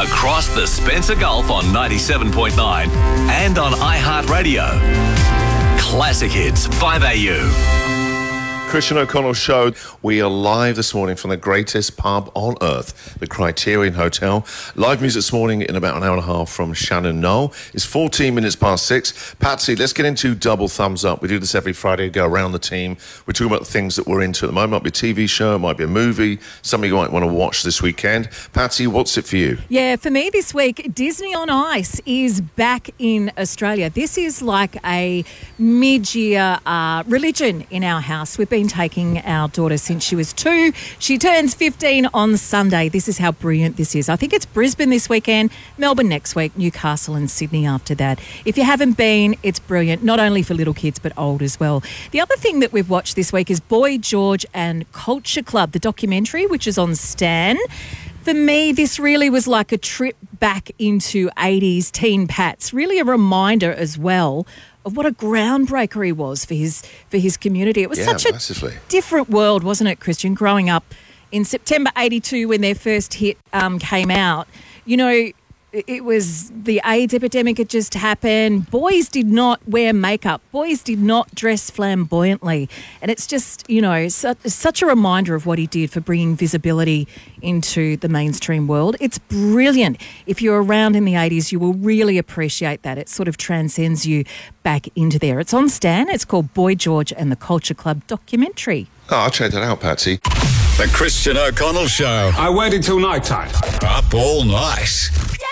across the Spencer Gulf on 97.9 and on iHeartRadio. Classic Hits 5AU. Christian O'Connell Show. We are live this morning from the greatest pub on earth, the Criterion Hotel. Live music this morning in about an hour and a half from Shannon Knoll. It's 14 minutes past 6. Patsy, let's get into Double Thumbs Up. We do this every Friday, go around the team. We're talking about the things that we're into at the moment. It might be a TV show, it might be a movie, something you might want to watch this weekend. Patsy, what's it for you? Yeah, for me this week, Disney on Ice is back in Australia. This is like a mid-year religion in our house. We've been taking our daughter since she was 2. She turns 15 on Sunday. This is how brilliant this is. I think it's Brisbane this weekend, Melbourne next week, Newcastle and Sydney after that. If you haven't been, it's brilliant, not only for little kids but old as well. The other thing that we've watched this week is Boy George and Culture Club, the documentary, which is on Stan. For me, this really was like a trip back into 80s teen Pats, really a reminder as well of what a groundbreaker he was for his community. It was such a different world, wasn't it, Christian, growing up in September 82 when their first hit came out. You know, it was the AIDS epidemic had just happened. Boys did not wear makeup. Boys did not dress flamboyantly. And it's just, you know, such a reminder of what he did for bringing visibility into the mainstream world. It's brilliant. If you're around in the 80s, you will really appreciate that. It sort of transcends you back into there. It's on Stan. It's called Boy George and the Culture Club documentary. Oh, I'll check that out, Patsy. The Christian O'Connell Show. I waited till night time. Up all night.